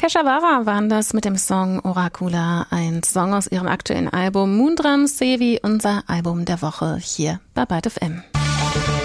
Keshavara waren das mit dem Song Oracula, ein Song aus ihrem aktuellen Album Moondrum Sevi, unser Album der Woche hier bei Byte FM.